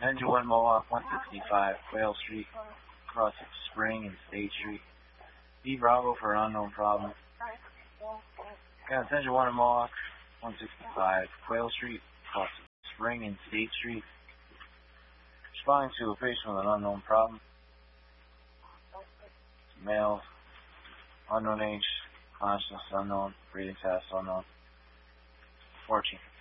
Engine 1 Mohawk, 165, Quail Street, across Spring and State Street. B Bravo for unknown problem. Attention 1 Mohawk, 165, Quail Street, across Spring and State Street. Responding to a patient with an unknown problem. Male, unknown age, consciousness unknown, breathing status unknown. 14.